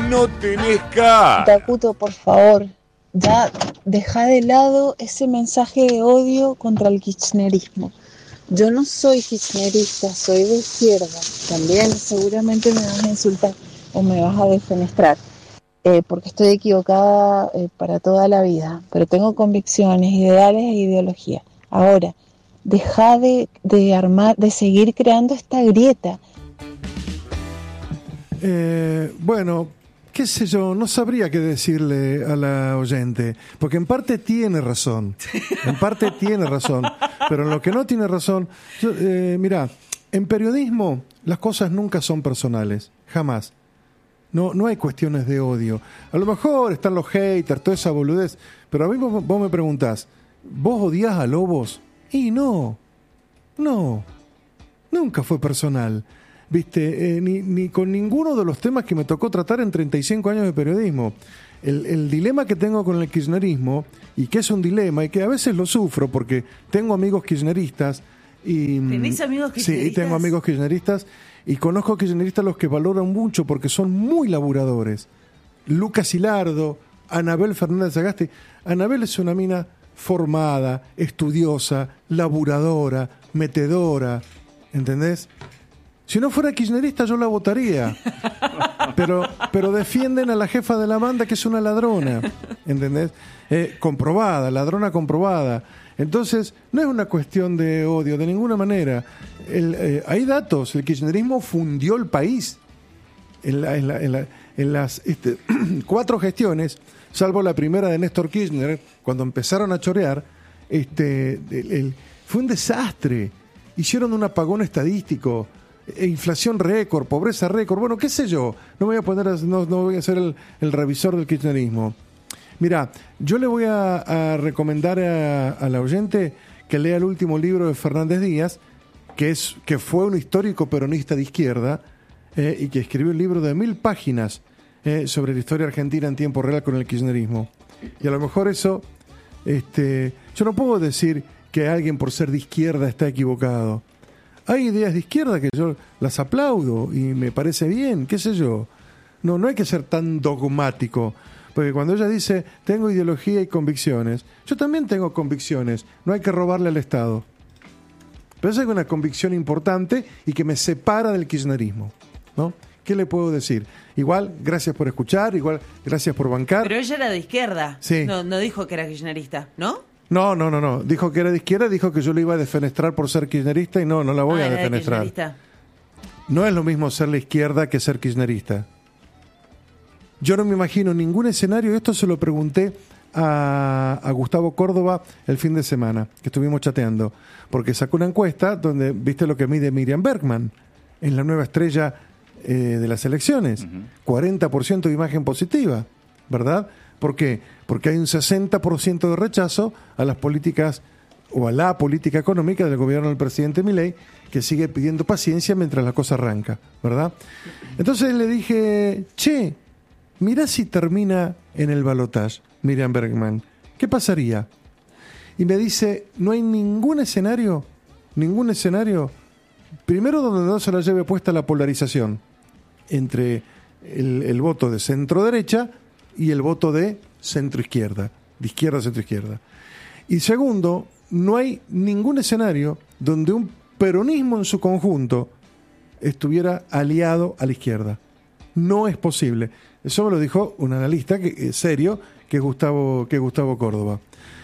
no tenés cara. Takuto, por favor, ya deja de lado ese mensaje de odio contra el kirchnerismo. Yo no soy kirchnerista, soy de izquierda. También seguramente me vas a insultar o me vas a defenestrar, porque estoy equivocada para toda la vida, pero tengo convicciones, ideales e ideología. Ahora, deja de seguir creando esta grieta. Bueno, qué sé yo, no sabría qué decirle a la oyente, porque en parte tiene razón, pero en lo que no tiene razón, mirá, en periodismo las cosas nunca son personales, jamás. No hay cuestiones de odio. A lo mejor están los haters, toda esa boludez, pero a mí vos me preguntás, ¿vos odiás a Lobos? Y no, nunca fue personal. ¿Viste? Ni con ninguno de los temas que me tocó tratar en 35 años de periodismo. El dilema que tengo con el kirchnerismo, y que es un dilema, y que a veces lo sufro porque tengo amigos kirchneristas. ¿Tenés amigos kirchneristas? Sí, tengo amigos kirchneristas, y conozco kirchneristas los que valoran mucho porque son muy laburadores. Lucas Hilardo, Anabel Fernández Sagasti. Anabel es una mina formada, estudiosa, laburadora, metedora, ¿entendés? Si no fuera kirchnerista yo la votaría, pero defienden a la jefa de la banda que es una ladrona, ¿entendés? Comprobada, ladrona comprobada. Entonces, no es una cuestión de odio, de ninguna manera. Hay datos, el kirchnerismo fundió el país en las 4 gestiones, salvo la primera de Néstor Kirchner, cuando empezaron a chorear, fue un desastre. Hicieron un apagón estadístico, inflación récord, pobreza récord, bueno, qué sé yo, no voy a ser el revisor del kirchnerismo. Mira, yo le voy a recomendar a la oyente que lea el último libro de Fernández Díaz, que fue un histórico peronista de izquierda, y que escribió un libro de 1000 páginas sobre la historia argentina en tiempo real con el kirchnerismo. Y a lo mejor eso, yo no puedo decir que alguien por ser de izquierda está equivocado. Hay ideas de izquierda que yo las aplaudo y me parece bien, qué sé yo. No hay que ser tan dogmático, porque cuando ella dice tengo ideología y convicciones, yo también tengo convicciones, no hay que robarle al Estado. Pero esa es una convicción importante y que me separa del kirchnerismo, ¿no? ¿Qué le puedo decir? Igual, gracias por escuchar, igual, gracias por bancar. Pero ella era de izquierda, sí. No dijo que era kirchnerista, ¿no? No. Dijo que era de izquierda, dijo que yo le iba a defenestrar por ser kirchnerista y no la voy a defenestrar. No es lo mismo ser la izquierda que ser kirchnerista. Yo no me imagino ningún escenario, esto se lo pregunté a Gustavo Córdoba el fin de semana, que estuvimos chateando, porque sacó una encuesta donde viste lo que mide Miriam Bregman en la nueva estrella de las elecciones. 40% de imagen positiva, ¿verdad? ¿Por qué? Porque hay un 60% de rechazo a las políticas o a la política económica del gobierno del presidente Milei, que sigue pidiendo paciencia mientras la cosa arranca, ¿verdad? Entonces le dije, mirá si termina en el balotaje Miriam Bregman, ¿qué pasaría? Y me dice, no hay ningún escenario, primero donde no se la lleve puesta la polarización entre el voto de centro-derecha y el voto de centro-izquierda, de izquierda a centro-izquierda. Y segundo, no hay ningún escenario donde un peronismo en su conjunto estuviera aliado a la izquierda. No es posible. Eso me lo dijo un analista serio, que es Gustavo Córdoba.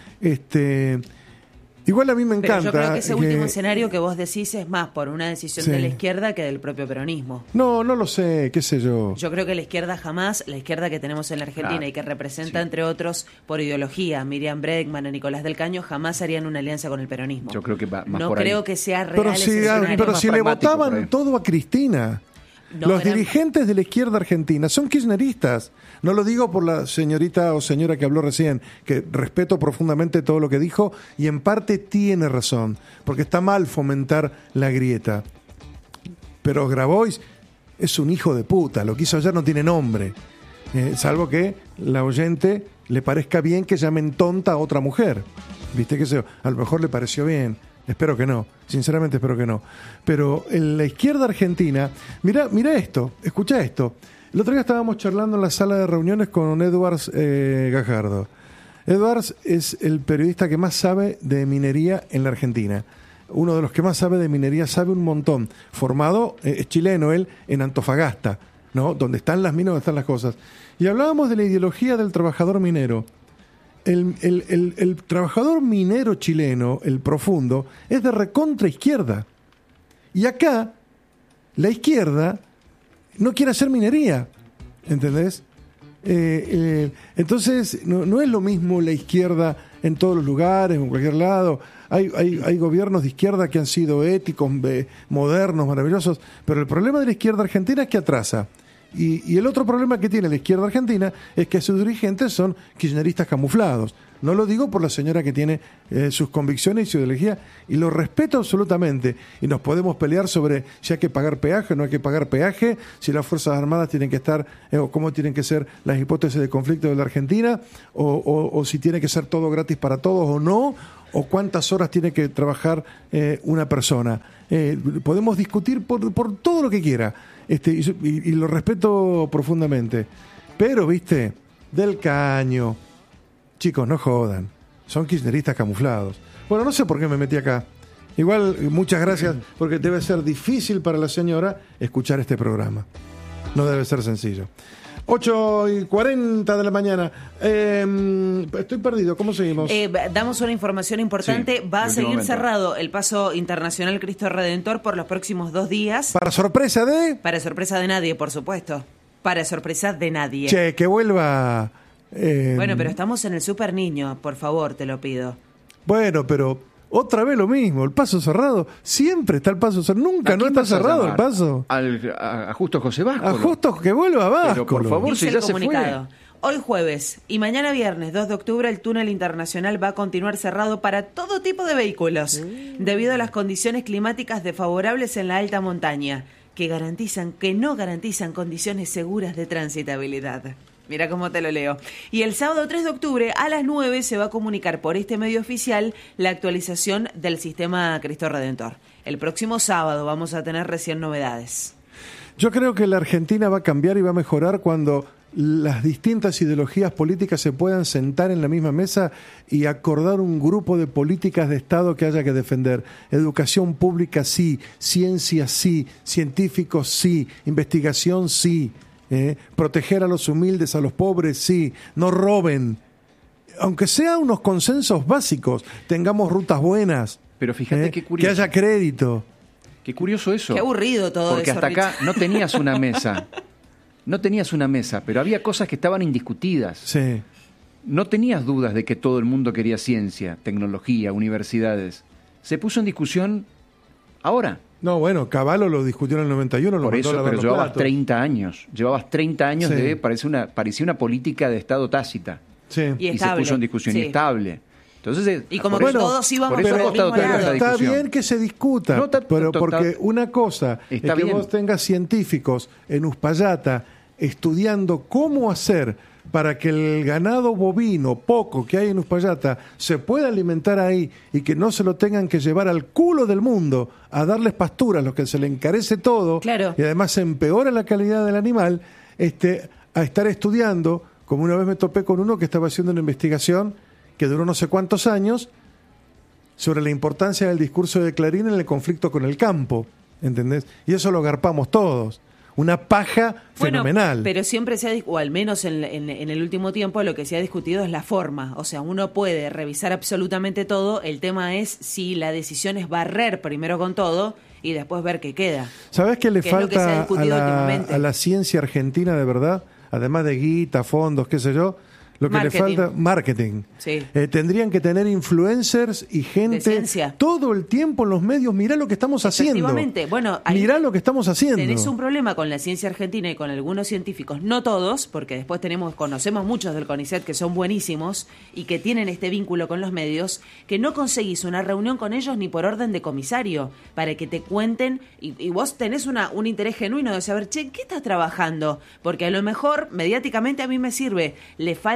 Igual a mí me encanta. Pero yo creo que ese último escenario que vos decís es más por una decisión de la izquierda que del propio peronismo. No lo sé, qué sé yo. Yo creo que la izquierda que tenemos en la Argentina y que representa, entre otros, por ideología, a Miriam Bregman, a Nicolás del Caño, jamás harían una alianza con el peronismo. Yo creo que va más no por creo ahí. que sea real ese escenario. Pero si le votaban todo a Cristina. Los dirigentes de la izquierda argentina son kirchneristas. No lo digo por la señorita o señora que habló recién, que respeto profundamente todo lo que dijo y en parte tiene razón, porque está mal fomentar la grieta. Pero Grabois es un hijo de puta, lo que hizo ayer no tiene nombre. Salvo que la oyente le parezca bien que llamen tonta a otra mujer. ¿Viste que a lo mejor le pareció bien? Espero que no, sinceramente espero que no. Pero en la izquierda argentina, mirá esto, escuchá esto. El otro día estábamos charlando en la sala de reuniones con Edwards Gajardo. Edwards es el periodista que más sabe de minería en la Argentina. Uno de los que más sabe de minería, sabe un montón. Formado, es chileno él, en Antofagasta, ¿no? Donde están las minas, donde están las cosas. Y hablábamos de la ideología del trabajador minero. El trabajador minero chileno, el profundo, es de recontra izquierda. Y acá, la izquierda no quiere hacer minería, ¿entendés? Entonces, no es lo mismo la izquierda en todos los lugares, en cualquier lado. Hay gobiernos de izquierda que han sido éticos, modernos, maravillosos, pero el problema de la izquierda argentina es que atrasa. Y el otro problema que tiene la izquierda argentina es que sus dirigentes son kirchneristas camuflados. No lo digo por la señora que tiene sus convicciones y su ideología, y lo respeto absolutamente. Y nos podemos pelear sobre si hay que pagar peaje o no hay que pagar peaje, si las Fuerzas Armadas tienen que estar, o cómo tienen que ser las hipótesis de conflicto de la Argentina, o si tiene que ser todo gratis para todos o no, o cuántas horas tiene que trabajar una persona. Podemos discutir por todo lo que quiera. Y lo respeto profundamente. Pero, viste, Del Caño, chicos, no jodan. Son kirchneristas camuflados. Bueno, no sé por qué me metí acá. Igual, muchas gracias, porque debe ser difícil para la señora escuchar este programa. No debe ser sencillo. 8:40 de la mañana. Estoy perdido. ¿Cómo seguimos? Damos una información importante. Sí, va a seguir cerrado el paso internacional Cristo Redentor por los próximos 2 días. ¿Para sorpresa de? Para sorpresa de nadie, por supuesto. Para sorpresa de nadie. Che, que vuelva. Bueno, pero estamos en el Super Niño, por favor, te lo pido. Bueno, pero otra vez lo mismo, el paso cerrado, siempre está el paso cerrado, nunca no está cerrado el paso. A Justo José Vasco. A Justo que vuelva Vasco. Pero por favor, Dice si ya el se comunicado. Hoy jueves y mañana viernes 2 de octubre el túnel internacional va a continuar cerrado para todo tipo de vehículos debido a las condiciones climáticas desfavorables en la alta montaña que no garantizan condiciones seguras de transitabilidad. Mira cómo te lo leo. Y el sábado 3 de octubre a las 9 se va a comunicar por este medio oficial la actualización del sistema Cristo Redentor. El próximo sábado vamos a tener recién novedades. Yo creo que la Argentina va a cambiar y va a mejorar cuando las distintas ideologías políticas se puedan sentar en la misma mesa y acordar un grupo de políticas de Estado que haya que defender. Educación pública sí, ciencia sí, científicos sí, investigación sí. Proteger a los humildes, a los pobres, sí, no roben. Aunque sea unos consensos básicos, tengamos rutas buenas. Pero fíjate qué curioso. Que haya crédito. Qué curioso eso. Qué aburrido todo porque eso. Porque hasta acá no tenías una mesa. No tenías una mesa, pero había cosas que estaban indiscutidas. Sí. No tenías dudas de que todo el mundo quería ciencia, tecnología, universidades. Se puso en discusión ahora. No, bueno, Cavallo lo discutió en el 91. Por eso, pero llevabas 30 años. Llevabas 30 años sí. parecía una política de Estado tácita. Sí. Y se puso en discusión, sí. Estable. Entonces, y como que todos íbamos por eso por el mismo lado. Está bien que se discuta, no, pero porque una cosa es que bien. vos tengas científicos en Uspallata estudiando cómo hacer para que el ganado bovino, poco que hay en Uspallata, se pueda alimentar ahí y que no se lo tengan que llevar al culo del mundo a darles pasturas, lo que se le encarece todo, claro. Y además se empeora la calidad del animal, a estar estudiando, como una vez me topé con uno que estaba haciendo una investigación que duró no sé cuántos años sobre la importancia del discurso de Clarín en el conflicto con el campo, ¿entendés? Y eso lo agarpamos todos. Una paja fenomenal. Pero siempre o al menos en el último tiempo, lo que se ha discutido es la forma. O sea, uno puede revisar absolutamente todo. El tema es si la decisión es barrer primero con todo y después ver qué queda. ¿Sabés qué le falta a la ciencia argentina de verdad? Además de guita, fondos, qué sé yo. Lo que marketing. le falta, marketing. Sí. Tendrían que tener influencers y gente todo el tiempo en los medios. Mirá lo que estamos haciendo. Efectivamente. Bueno, mirá lo que estamos haciendo. Tenés un problema con la ciencia argentina y con algunos científicos, no todos, porque después conocemos muchos del CONICET que son buenísimos y que tienen este vínculo con los medios, que no conseguís una reunión con ellos ni por orden de comisario, para que te cuenten, y vos tenés un interés genuino de saber, che, ¿qué estás trabajando? Porque a lo mejor, mediáticamente a mí me sirve, le falta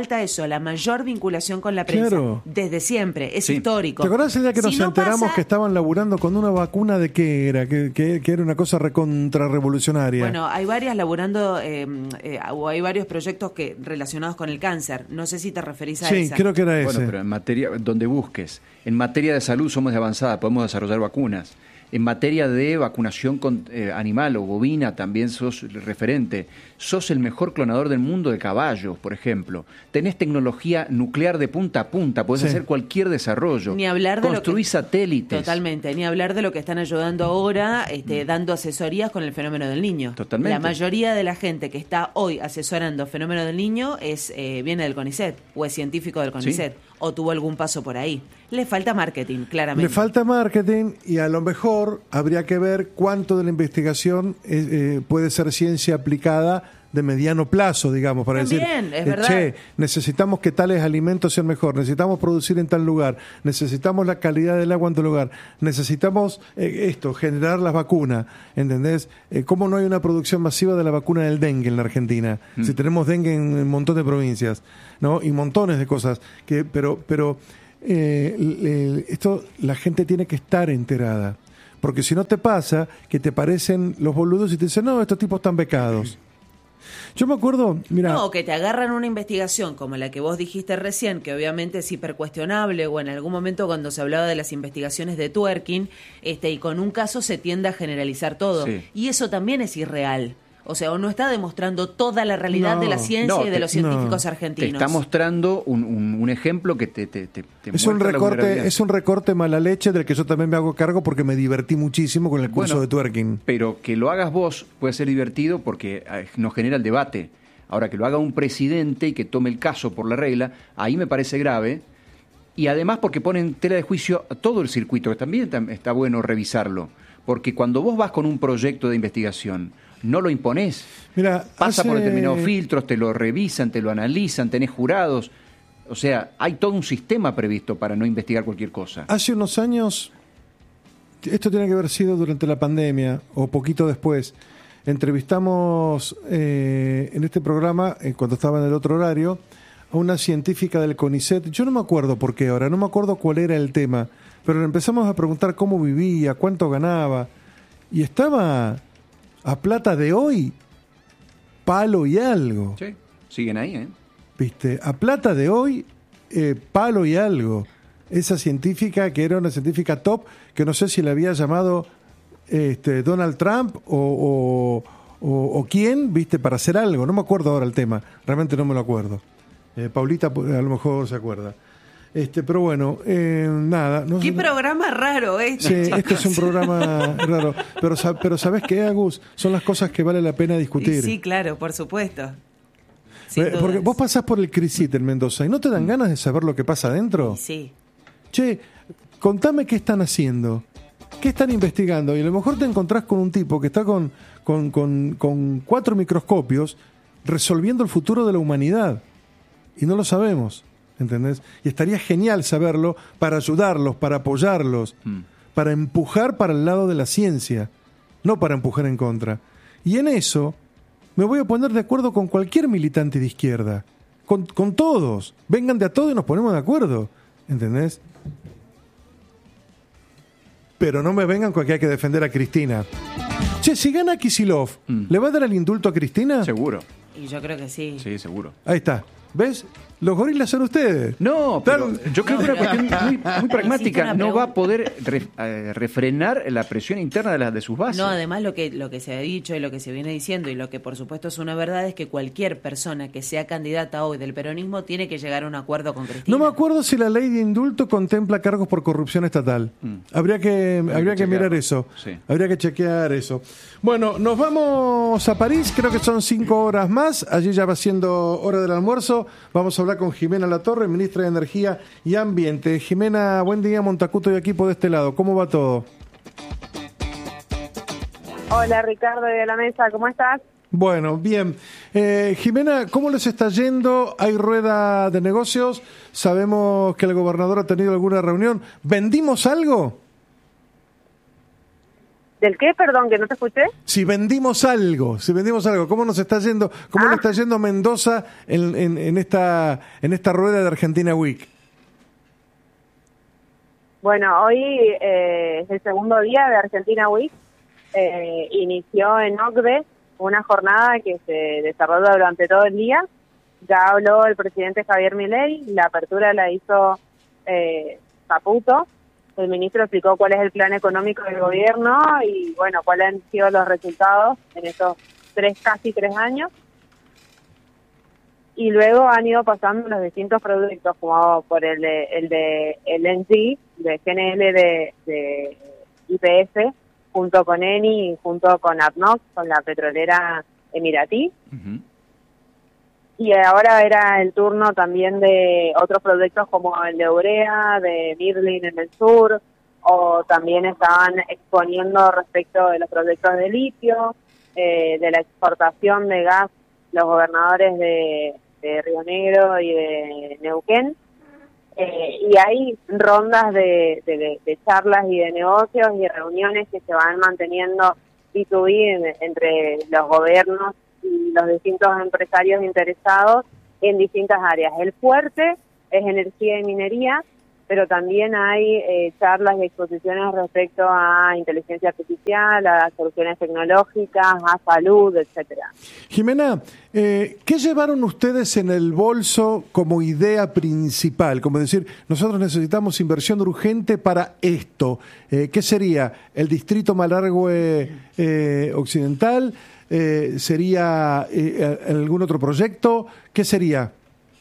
falta eso, la mayor vinculación con la prensa. Claro. Desde siempre, es Sí. histórico. ¿Te acordás el día que Si nos no enteramos pasa- que estaban laburando con una vacuna de qué era? Que era una cosa recontrarrevolucionaria. Bueno, hay varias laburando, o hay varios proyectos relacionados con el cáncer. No sé si te referís a sí, esa. creo que era ese. Bueno, pero en materia, donde busques. En materia de salud somos de avanzada, podemos desarrollar vacunas. En materia de vacunación animal o bovina también sos referente. Sos el mejor clonador del mundo de caballos, por ejemplo. Tenés tecnología nuclear de punta a punta, podés Sí. hacer cualquier desarrollo. Ni hablar de Construís satélites. Totalmente, ni hablar de lo que están ayudando ahora, dando asesorías con el fenómeno del niño. Totalmente. La mayoría de la gente que está hoy asesorando fenómeno del niño viene del CONICET, o es científico del CONICET, o tuvo algún paso por ahí. Le falta marketing, claramente. Le falta marketing y a lo mejor habría que ver cuánto de la investigación puede ser ciencia aplicada de mediano plazo, digamos, para También, decir, es verdad. che, necesitamos que tales alimentos sean mejor, necesitamos producir en tal lugar, necesitamos la calidad del agua en tal lugar, necesitamos generar las vacunas, ¿entendés? ¿Cómo no hay una producción masiva de la vacuna del dengue en la Argentina? Si tenemos dengue en un montón de provincias, ¿no? Y montones de cosas, pero esto la gente tiene que estar enterada, porque si no te pasa que te parecen los boludos y te dicen, no, estos tipos están becados. Yo me acuerdo, mira, No, que te agarran una investigación como la que vos dijiste recién, que obviamente es hipercuestionable, o en algún momento cuando se hablaba de las investigaciones de twerking, y con un caso se tiende a generalizar todo. Sí. Y eso también es irreal. O sea, o no está demostrando toda la realidad No, de la ciencia y de los científicos no. argentinos. Te está mostrando un ejemplo que te es un muestra la vulnerabilidad. recorte, es un recorte mala leche del que yo también me hago cargo porque me divertí muchísimo con el curso Bueno, de twerking. Pero que lo hagas vos puede ser divertido porque nos genera el debate. Ahora, que lo haga un presidente y que tome el caso por la regla, ahí me parece grave. Y además porque pone en tela de juicio a todo el circuito, que también está bueno revisarlo. Porque cuando vos vas con un proyecto de investigación, no lo imponés. Mira, Pasa por hace- determinados filtros, te lo revisan, te lo analizan, tenés jurados. O sea, hay todo un sistema previsto para no investigar cualquier cosa. Hace unos años, esto tiene que haber sido durante la pandemia o poquito después, entrevistamos en este programa, cuando estaba en el otro horario, a una científica del CONICET. Yo no me acuerdo por qué ahora, no me acuerdo cuál era el tema, pero le empezamos a preguntar cómo vivía, cuánto ganaba, y estaba a plata de hoy, palo y algo. Sí, siguen ahí, ¿eh? ¿Viste? A plata de hoy, palo y algo. Esa científica, que era una científica top, que no sé si le había llamado Donald Trump o quién, ¿viste? Para hacer algo. No me acuerdo ahora el tema. Realmente no me lo acuerdo. Paulita a lo mejor se acuerda. Pero bueno, nada. No, Qué programa raro, ¿eh? Sí, este es un programa raro. Pero ¿sabés qué, Agus? Son las cosas que vale la pena discutir. Y sí, claro, por supuesto. Sin Porque dudas. vos pasás por el CRISIT en Mendoza y no te dan ganas de saber lo que pasa adentro. Sí. Che, contame qué están haciendo, qué están investigando. Y a lo mejor te encontrás con un tipo que está con 4 microscopios resolviendo el futuro de la humanidad. Y no lo sabemos, ¿entendés? Y estaría genial saberlo para ayudarlos, para apoyarlos, para empujar para el lado de la ciencia, no para empujar en contra. Y en eso me voy a poner de acuerdo con cualquier militante de izquierda, con todos. Vengan de a todos y nos ponemos de acuerdo, ¿entendés? Pero no me vengan con que hay que defender a Cristina. Che, si gana Kicillof, ¿le va a dar el indulto a Cristina? Seguro. Y yo creo que sí. Sí, seguro. Ahí está. ¿Ves? Los gorilas son ustedes. No, pero Tan- yo creo que es una cuestión muy Hiciste pragmática. una No va a pregunta. poder refrenar la presión interna de sus bases. No, además lo que se ha dicho y lo que se viene diciendo y lo que por supuesto es una verdad es que cualquier persona que sea candidata hoy del peronismo tiene que llegar a un acuerdo con Cristina. No me acuerdo si la ley de indulto contempla cargos por corrupción estatal. Habría que mirar chequearlo. eso. Sí. Habría que chequear eso. Bueno, nos vamos a París. Creo que son 5 horas más. Allí ya va siendo hora del almuerzo. Vamos a hablar con Jimena Latorre, ministra de Energía y Ambiente. Jimena, buen día. Montacuto y equipo de este lado. ¿Cómo va todo? Hola Ricardo de la mesa, ¿cómo estás? Bueno, bien. Jimena, ¿cómo les está yendo? ¿Hay rueda de negocios? Sabemos que el gobernador ha tenido alguna reunión. ¿Vendimos algo? ¿Del qué? Perdón, que no te escuché. Si vendimos algo, ¿cómo nos está yendo, cómo le está yendo a Mendoza en esta rueda de Argentina Week? Bueno, hoy es el segundo día de Argentina Week. Inició en OCDE una jornada que se desarrolló durante todo el día. Ya habló el presidente Javier Milei, la apertura la hizo Caputo. El ministro explicó cuál es el plan económico del gobierno y, bueno, cuáles han sido los resultados en estos casi tres años. Y luego han ido pasando los distintos proyectos, como por el NG, de GNL de YPF, junto con Eni y junto con ADNOC, con la petrolera emiratí. Uh-huh. Y ahora era el turno también de otros proyectos como el de Urea, de Mirlin en el sur, o también estaban exponiendo respecto de los proyectos de litio, de la exportación de gas, los gobernadores de Río Negro y de Neuquén. Y hay rondas de charlas y de negocios y reuniones que se van manteniendo B2B entre los gobiernos y los distintos empresarios interesados en distintas áreas. El fuerte es energía y minería, pero también hay charlas y exposiciones respecto a inteligencia artificial, a soluciones tecnológicas, a salud, etcétera. Jimena, ¿qué llevaron ustedes en el bolso como idea principal? Como decir, nosotros necesitamos inversión urgente para esto. ¿Qué sería? ¿El distrito Malargüe Occidental? ¿Sería algún otro proyecto? ¿Qué sería?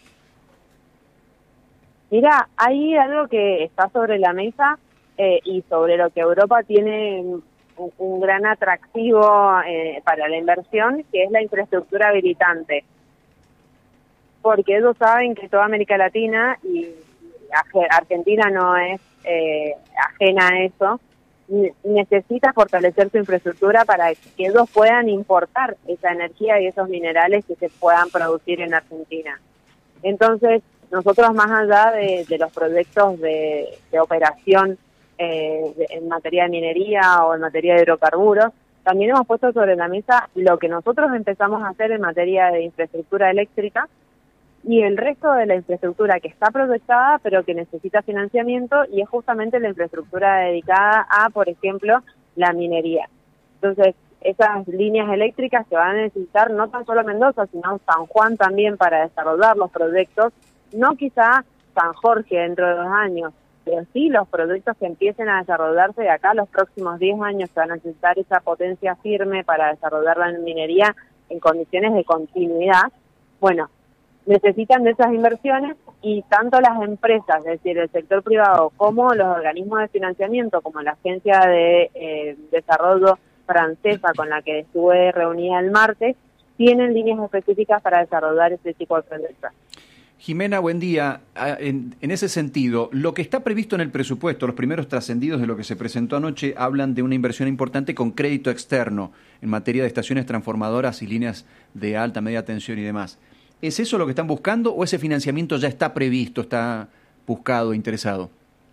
Mira, hay algo que está sobre la mesa y sobre lo que Europa tiene un gran atractivo para la inversión, que es la infraestructura habilitante. Porque ellos saben que toda América Latina, y Argentina no es ajena a eso, necesita fortalecer su infraestructura para que ellos puedan importar esa energía y esos minerales que se puedan producir en Argentina. Entonces, nosotros, más allá de los proyectos de operación en materia de minería o en materia de hidrocarburos, también hemos puesto sobre la mesa lo que nosotros empezamos a hacer en materia de infraestructura eléctrica y el resto de la infraestructura que está proyectada pero que necesita financiamiento, y es justamente la infraestructura dedicada a, por ejemplo, la minería. Entonces, esas líneas eléctricas que van a necesitar no tan solo Mendoza, sino San Juan también para desarrollar los proyectos, no quizá San Jorge dentro de 2 años, pero sí los proyectos que empiecen a desarrollarse de acá los próximos 10 años, que van a necesitar esa potencia firme para desarrollar la minería en condiciones de continuidad. Bueno, necesitan de esas inversiones, y tanto las empresas, es decir, el sector privado, como los organismos de financiamiento, como la Agencia de Desarrollo francesa con la que estuve reunida el martes, tienen líneas específicas para desarrollar este tipo de proyectos. Jimena, buen día. En ese sentido, lo que está previsto en el presupuesto, los primeros trascendidos de lo que se presentó anoche, hablan de una inversión importante con crédito externo en materia de estaciones transformadoras y líneas de alta, media tensión y demás. ¿Es eso lo que están buscando o ese financiamiento ya está previsto, está buscado, interesado?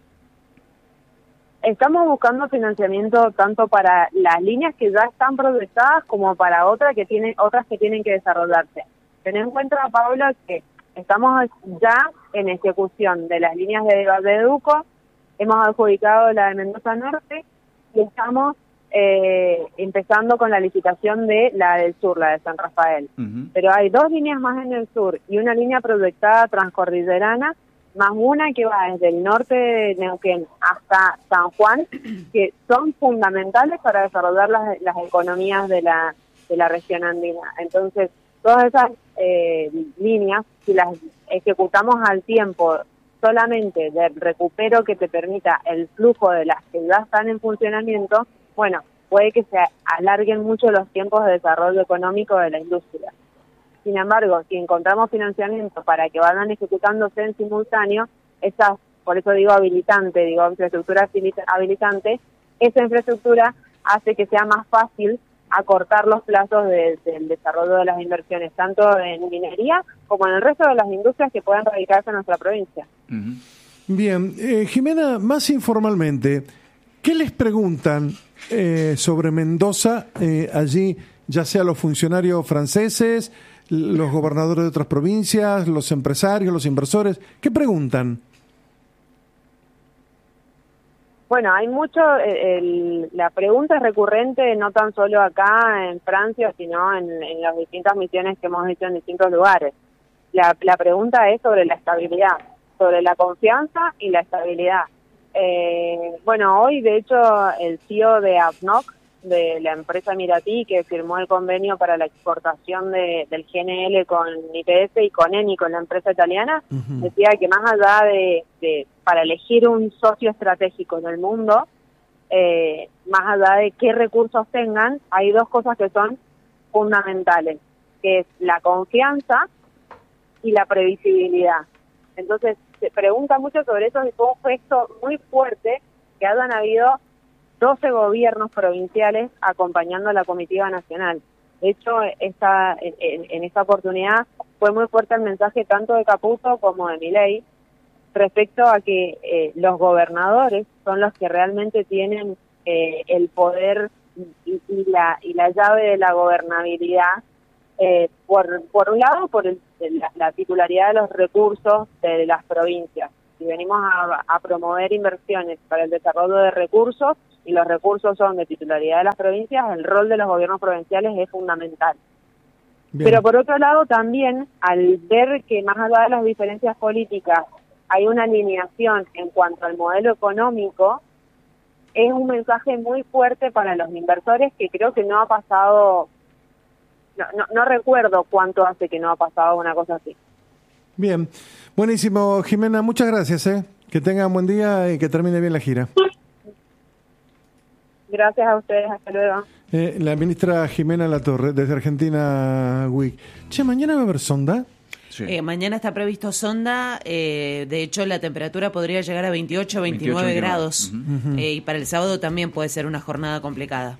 Estamos buscando financiamiento tanto para las líneas que ya están proyectadas como para otras que tienen que desarrollarse. Ten en cuenta, Pablo, que estamos ya en ejecución de las líneas de Valleduco, hemos adjudicado la de Mendoza Norte y estamos empezando con la licitación de la del sur, la de San Rafael. Uh-huh. Pero hay 2 líneas más en el sur y una línea proyectada transcordillerana, más una que va desde el norte de Neuquén hasta San Juan, que son fundamentales para desarrollar las economías de la región andina. Entonces, todas esas líneas, si las ejecutamos al tiempo solamente del recupero que te permita el flujo de las que ya están en funcionamiento, bueno, puede que se alarguen mucho los tiempos de desarrollo económico de la industria. Sin embargo, si encontramos financiamiento para que vayan ejecutándose en simultáneo, por eso digo infraestructura habilitante, esa infraestructura hace que sea más fácil acortar los plazos del desarrollo de las inversiones, tanto en minería como en el resto de las industrias que puedan radicarse en nuestra provincia. Bien, Jimena, más informalmente, ¿qué les preguntan sobre Mendoza, allí ya sea los funcionarios franceses, los gobernadores de otras provincias, los empresarios, los inversores? ¿Qué preguntan? Bueno, hay mucho, la pregunta es recurrente no tan solo acá en Francia, sino en las distintas misiones que hemos hecho en distintos lugares. La pregunta es sobre la estabilidad, sobre la confianza y la estabilidad. Bueno, hoy de hecho el CEO de ADNOC, de la empresa Emiratí, que firmó el convenio para la exportación del GNL con YPF y con Eni, con la empresa italiana, decía que más allá de para elegir un socio estratégico en el mundo, más allá de qué recursos tengan, hay dos cosas que son fundamentales, que es la confianza y la previsibilidad. Entonces, se pregunta mucho sobre eso y fue un gesto muy fuerte que hayan habido 12 gobiernos provinciales acompañando a la comitiva nacional. De hecho, en esta oportunidad fue muy fuerte el mensaje tanto de Caputo como de Milei respecto a que los gobernadores son los que realmente tienen el poder y la llave de la gobernabilidad, por un lado, por la titularidad de los recursos de las provincias. Si venimos a promover inversiones para el desarrollo de recursos, y los recursos son de titularidad de las provincias, el rol de los gobiernos provinciales es fundamental. Bien. Pero por otro lado también, al ver que más allá de las diferencias políticas hay una alineación en cuanto al modelo económico, es un mensaje muy fuerte para los inversores que creo que no ha pasado, no recuerdo cuánto hace que no ha pasado una cosa así. Bien, buenísimo, Jimena, muchas gracias, que tengan buen día y que termine bien la gira. Gracias a ustedes, hasta luego. La ministra Jimena Latorre, desde Argentina Week. Che, ¿mañana va a haber sonda? Sí. Mañana está previsto sonda, de hecho la temperatura podría llegar a 28, 29 grados, y para el sábado también puede ser una jornada complicada.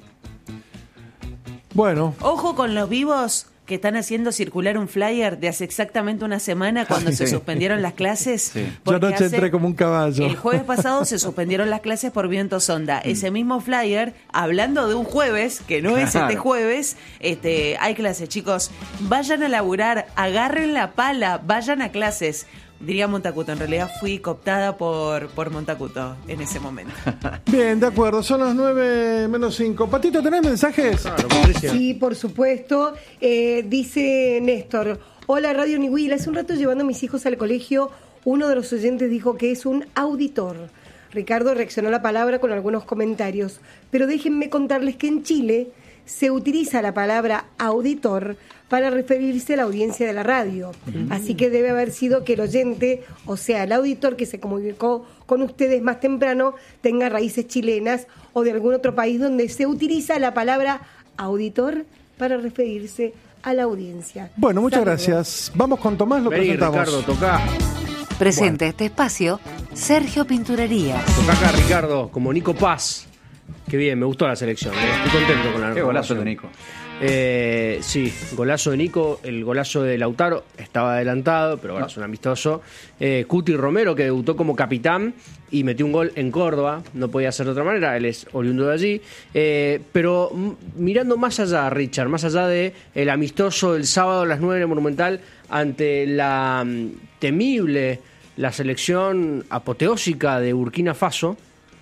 Bueno. Ojo con los vivos que están haciendo circular un flyer de hace exactamente una semana cuando se suspendieron las clases. Sí. Yo anoche entré como un caballo. El jueves pasado se suspendieron las clases por viento sonda. Ese mismo flyer, hablando de un jueves, que no es este jueves, hay clases, chicos. Vayan a laburar, agarren la pala, vayan a clases. Diría Montacuto, en realidad fui cooptada por Montacuto en ese momento. Bien, de acuerdo, son las 9:05. Patito, ¿tenés mensajes? Claro, Patricia. Sí, por supuesto. Dice Néstor, hola Radio Nihuila, hace un rato llevando a mis hijos al colegio, uno de los oyentes dijo que es un auditor. Ricardo reaccionó a la palabra con algunos comentarios, pero déjenme contarles que en Chile se utiliza la palabra auditor para referirse a la audiencia de la radio. Así que debe haber sido que el oyente, o sea, el auditor que se comunicó con ustedes más temprano, tenga raíces chilenas o de algún otro país donde se utiliza la palabra auditor para referirse a la audiencia. Bueno, muchas gracias. Vamos con Tomás, lo presentamos. Ricardo, toca. Presente este espacio, Sergio Pinturería. Toca acá, Ricardo, como Nico Paz. Qué bien, me gustó la selección. Estoy contento con la Qué golazo de Nico. Sí, golazo de Nico, el golazo de Lautaro estaba adelantado, pero bueno, es un amistoso. Cuti Romero, que debutó como capitán y metió un gol en Córdoba, no podía ser de otra manera, él es oriundo de allí. Pero mirando más allá, Richard, más allá de el amistoso del sábado a las 9 en el Monumental ante la temible, la selección apoteósica de Burkina Faso,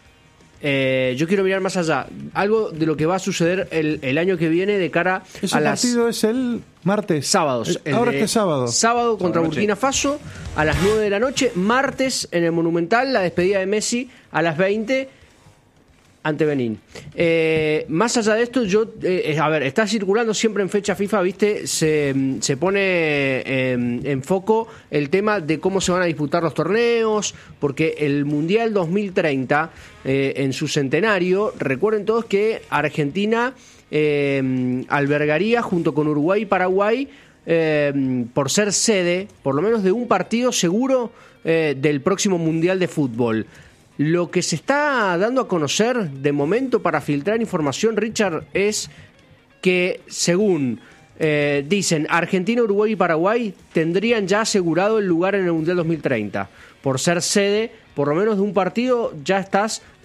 yo quiero mirar más allá, algo de lo que va a suceder el año que viene de cara a las... Ese partido es el martes. Sábados. Ahora este sábado. Sábado contra Burkina Faso a las 9 de la noche. Martes en el Monumental, la despedida de Messi a las 20 ante Benín. Más allá de esto, a ver, está circulando siempre en fecha FIFA, ¿viste? Se pone en foco el tema de cómo se van a disputar los torneos, porque el Mundial 2030, en su centenario, recuerden todos que Argentina albergaría junto con Uruguay y Paraguay, por ser sede, por lo menos de un partido seguro del próximo Mundial de Fútbol. Lo que se está dando a conocer de momento para filtrar información, Richard, es que según dicen Argentina, Uruguay y Paraguay tendrían ya asegurado el lugar en el Mundial 2030. Por ser sede, por lo menos de un partido, ya estás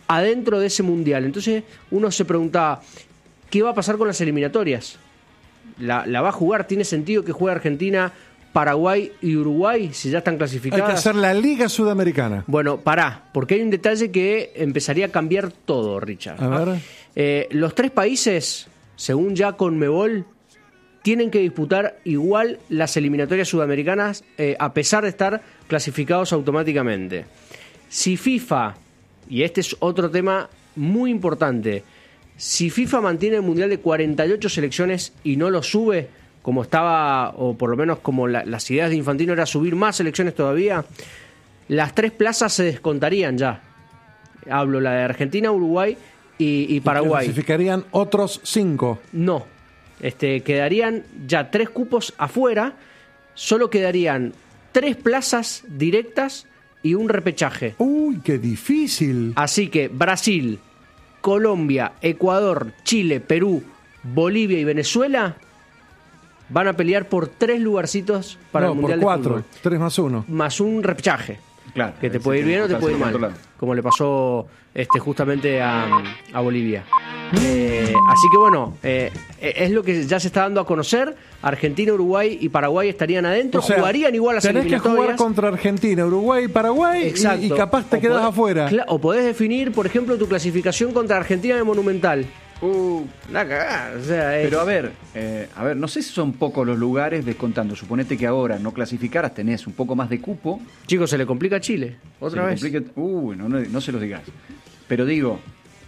adentro de ese mundial. Entonces uno se preguntaba, ¿qué va a pasar con las eliminatorias? ¿La va a jugar? ¿Tiene sentido que juegue Argentina, Paraguay y Uruguay si ya están clasificadas? Hay que hacer la Liga Sudamericana. Bueno, porque hay un detalle que empezaría a cambiar todo, Richard. A ver. Los 3 países, según ya Conmebol, tienen que disputar igual las eliminatorias sudamericanas a pesar de estar clasificados automáticamente. Si FIFA, y este es otro tema muy importante, si FIFA mantiene el Mundial de 48 selecciones y no lo sube, como estaba, o por lo menos como las ideas de Infantino era subir más selecciones todavía, las 3 plazas se descontarían ya. Hablo la de Argentina, Uruguay y Paraguay. ¿Clasificarían otros 5? No. Quedarían ya 3 cupos afuera, solo quedarían 3 plazas directas y un repechaje. ¡Uy, qué difícil! Así que Brasil, Colombia, Ecuador, Chile, Perú, Bolivia y Venezuela van a pelear por 3 lugarcitos para el Mundial por de Fútbol. 4, 3 más 1. Más un repechaje. Claro, que te puede ir bien o te puede ir mal, como le pasó justamente a Bolivia. Así que bueno, es lo que ya se está dando a conocer. Argentina, Uruguay y Paraguay estarían adentro, jugarían igual las eliminatorias. Tenés que jugar contra Argentina, Uruguay y Paraguay. Y capaz te quedás afuera. O podés definir, por ejemplo, tu clasificación contra Argentina en el Monumental. La cagada. Pero a ver, no sé si son pocos los lugares descontando. Suponete que ahora no clasificaras, tenés un poco más de cupo. Chicos, se le complica a Chile. Otra vez. No se los digas. Pero digo,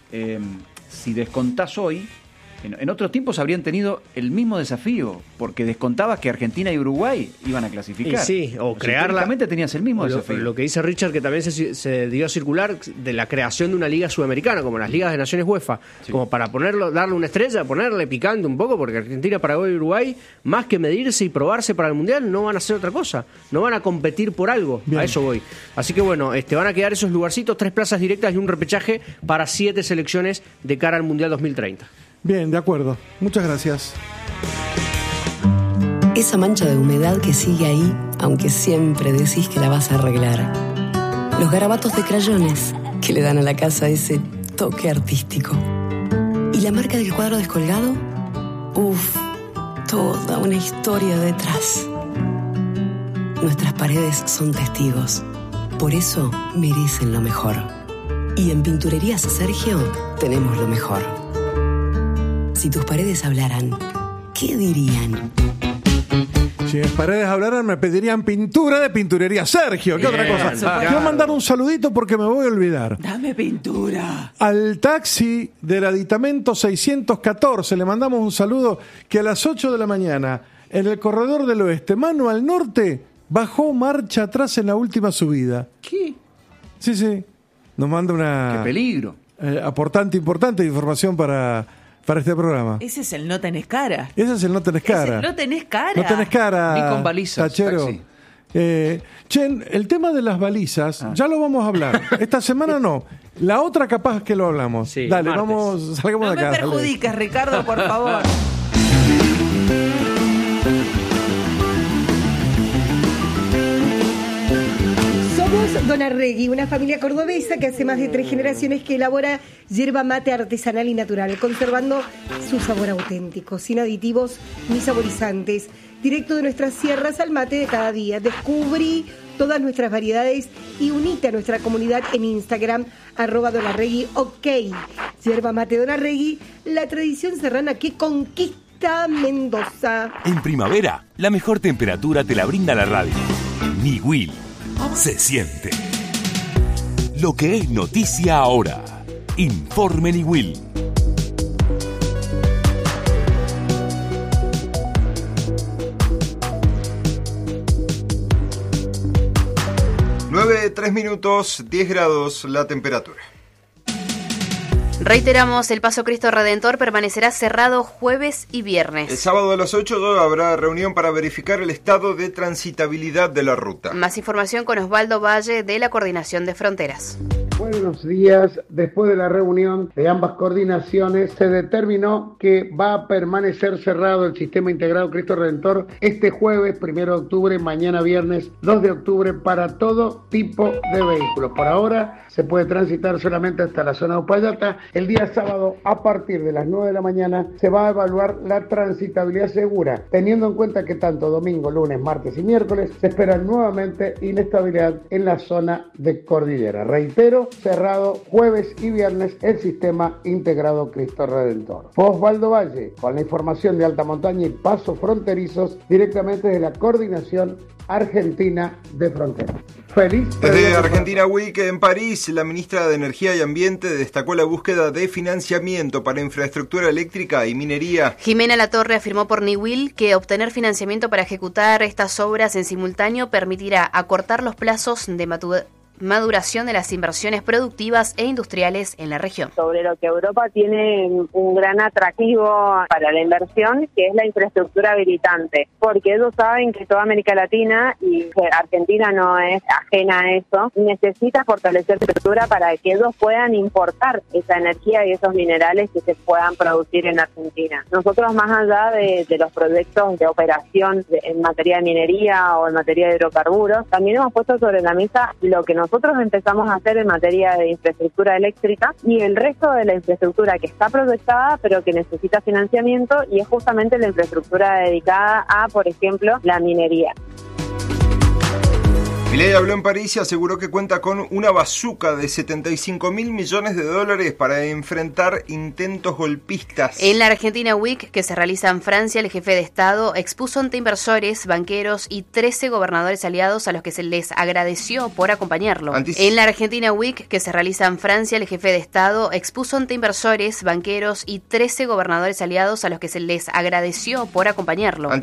si descontás hoy, en otros tiempos habrían tenido el mismo desafío, porque descontabas que Argentina y Uruguay iban a clasificar. Y sí, o crearla. Realmente tenías el mismo desafío. Lo que dice Richard, que también se dio a circular de la creación de una liga sudamericana, como las ligas de naciones UEFA, como para darle una estrella, ponerle picante un poco, porque Argentina, Paraguay y Uruguay, más que medirse y probarse para el Mundial, no van a hacer otra cosa. No van a competir por algo. Bien. A eso voy. Así que bueno, van a quedar esos lugarcitos, 3 plazas directas y un repechaje para 7 selecciones de cara al Mundial 2030. Bien, de acuerdo. Muchas gracias. Esa mancha de humedad que sigue ahí, aunque siempre decís que la vas a arreglar. Los garabatos de crayones que le dan a la casa ese toque artístico. ¿Y la marca del cuadro descolgado? Toda una historia detrás. Nuestras paredes son testigos. Por eso merecen lo mejor. Y en Pinturerías Sergio tenemos lo mejor. Si tus paredes hablaran, ¿qué dirían? Si mis paredes hablaran, me pedirían pintura de Pinturería Sergio. ¿Qué otra cosa? Quiero mandar un saludito porque me voy a olvidar. Dame pintura. Al taxi del aditamento 614 le mandamos un saludo que a las 8 de la mañana, en el corredor del oeste, mano al norte, bajó marcha atrás en la última subida. ¿Qué? Sí. Nos manda una... ¡Qué peligro! Importante información para este programa. Ese es el no tenés cara. Ese es el no tenés cara. No tenés cara. No tenés cara. Ni con balizas. Tachero. El tema de las balizas, ya lo vamos a hablar. Esta semana no. La otra capaz que lo hablamos. Sí, dale, martes. salgamos de acá. No me perjudiques, Ricardo, por favor. Somos Donarregui, una familia cordobesa que hace más de 3 generaciones que elabora yerba mate artesanal y natural, conservando su sabor auténtico, sin aditivos ni saborizantes, directo de nuestras sierras al mate de cada día. Descubrí todas nuestras variedades y unite a nuestra comunidad en Instagram, @Donarregui, ok. Yerba mate Donarregui, la tradición serrana que conquista Mendoza. En primavera, la mejor temperatura te la brinda la radio. Niwil. Se siente. Lo que es noticia ahora. Informe Niwil. Nueve, 3 minutos, 10 grados la temperatura. Reiteramos, el Paso Cristo Redentor permanecerá cerrado jueves y viernes. El sábado a las 8 habrá reunión para verificar el estado de transitabilidad de la ruta. Más información con Osvaldo Valle de la Coordinación de Fronteras. Bueno. Buenos días. Después de la reunión de ambas coordinaciones, se determinó que va a permanecer cerrado el sistema integrado Cristo Redentor este jueves 1 de octubre, mañana viernes 2 de octubre para todo tipo de vehículos. Por ahora se puede transitar solamente hasta la zona de Upayata. El día sábado, a partir de las 9 de la mañana, se va a evaluar la transitabilidad segura, teniendo en cuenta que tanto domingo, lunes, martes y miércoles se espera nuevamente inestabilidad en la zona de Cordillera. Reitero, cerrado jueves y viernes el sistema integrado Cristo Redentor. Osvaldo Valle, con la información de alta montaña y pasos fronterizos directamente de la Coordinación Argentina de Frontera. Feliz. Desde Argentina Week en París, la ministra de Energía y Ambiente destacó la búsqueda de financiamiento para infraestructura eléctrica y minería. Jimena Latorre afirmó por Niwil que obtener financiamiento para ejecutar estas obras en simultáneo permitirá acortar los plazos de maduración de las inversiones productivas e industriales en la región. Sobre lo que Europa tiene un gran atractivo para la inversión, que es la infraestructura habilitante, porque ellos saben que toda América Latina, y Argentina no es ajena a eso, necesita fortalecer la infraestructura para que ellos puedan importar esa energía y esos minerales que se puedan producir en Argentina. Nosotros, más allá de los proyectos de operación en materia de minería o en materia de hidrocarburos, también hemos puesto sobre la mesa lo que nosotros empezamos a hacer en materia de infraestructura eléctrica y el resto de la infraestructura que está proyectada pero que necesita financiamiento, y es justamente la infraestructura dedicada a, por ejemplo, la minería. Milei habló en París y aseguró que cuenta con una bazuca de $75.000 millones para enfrentar intentos golpistas. En la Argentina Week, que se realiza en Francia, el jefe de Estado expuso ante inversores, banqueros y 13 gobernadores aliados a los que se les agradeció por acompañarlo. En la Argentina Week, que se realiza en Francia, el jefe de Estado expuso ante inversores, banqueros y 13 gobernadores aliados a los que se les agradeció por acompañarlo.